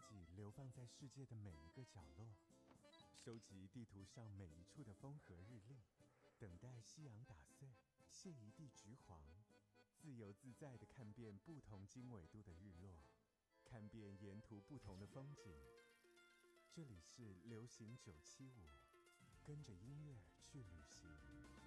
记流放在世界的每一个角落，收集地图上每一处的风和日丽，等待夕阳打碎，卸一地橘黄，自由自在地看遍不同经纬度的日落，看遍沿途不同的风景。这里是流行975，跟着音乐去旅行。